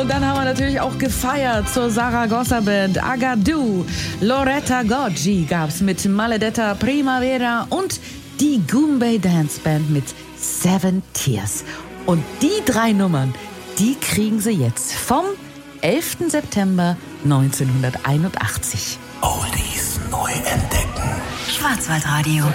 Und dann haben wir natürlich auch gefeiert zur Saragossa Band Agadoo. Loretta Goggi gab's mit Maledetta Primavera und die Goombay Dance Band mit Seven Tears. Und die 3 Nummern, die kriegen Sie jetzt vom 11. September 1981. Oldies neu entdecken. Schwarzwaldradio.